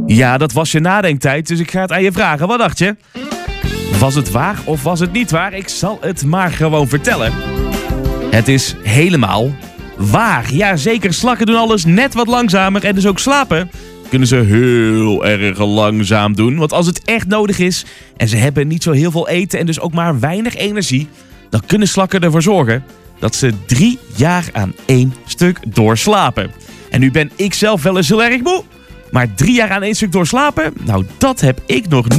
Ja, dat was je nadenktijd, dus ik ga het aan je vragen. Wat dacht je? Was het waar of was het niet waar? Ik zal het maar gewoon vertellen. Het is helemaal waar. Ja, zeker. Slakken doen alles net wat langzamer en dus ook slapen kunnen ze heel erg langzaam doen. Want als het echt nodig is en ze hebben niet zo heel veel eten en dus ook maar weinig energie, dan kunnen slakken ervoor zorgen dat ze 3 jaar aan 1 stuk doorslapen. En nu ben ik zelf wel eens heel erg moe, maar 3 jaar aan 1 stuk doorslapen, nou dat heb ik nog niet.